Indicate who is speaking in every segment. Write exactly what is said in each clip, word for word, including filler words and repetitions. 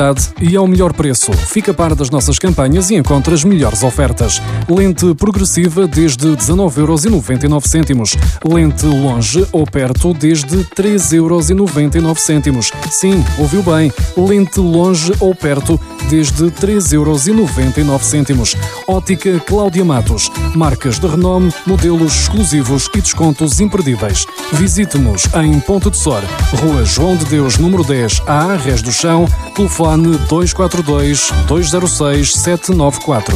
Speaker 1: e ao melhor preço. Fica a par das nossas campanhas e encontra as melhores ofertas. Lente progressiva desde dezanove euros e noventa e nove cêntimos. Lente longe ou perto desde treze euros e noventa e nove cêntimos. Sim, ouviu bem. Lente longe ou perto desde treze euros e noventa e nove cêntimos. Ótica Cláudia Matos. Marcas de renome, modelos exclusivos e descontos imperdíveis. Visite-nos em Ponte de Sor, Rua João de Deus, número dez, A, Rés do Chão, telefone dois quatro dois, dois zero seis, sete nove quatro.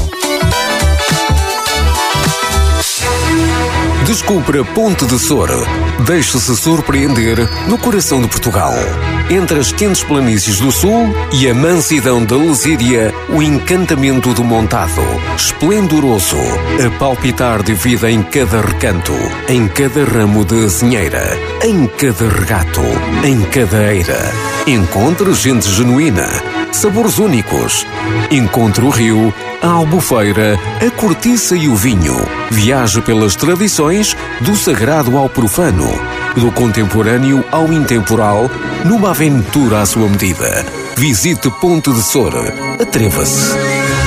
Speaker 2: Descubra Ponte de Sor. Deixe-se surpreender no coração de Portugal. Entre as quentes planícies do sul e a mansidão da Lesíria, o encantamento do Montado. Esplendoroso, a palpitar de vida em cada recanto, em cada ramo de azinheira, em cada regato, em cada eira. Encontre gente genuína, sabores únicos. Encontre o rio, a albufeira, a cortiça e o vinho. Viaje pelas tradições, do sagrado ao profano, do contemporâneo ao intemporal, numa aventura à sua medida. Visite Ponte de Sor. Atreva-se.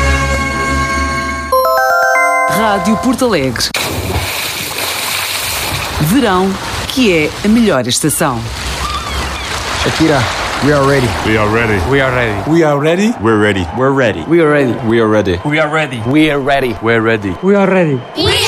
Speaker 3: Rádio Porto Alegre. Verão, que é a melhor estação.
Speaker 4: Shakira, we are ready.
Speaker 5: We are ready.
Speaker 4: We are ready.
Speaker 5: We are ready.
Speaker 4: We're ready.
Speaker 5: We're ready.
Speaker 4: We are ready.
Speaker 5: We are ready.
Speaker 4: We are ready.
Speaker 5: We are ready.
Speaker 4: We're ready.
Speaker 5: We're ready.
Speaker 4: We are ready.
Speaker 6: We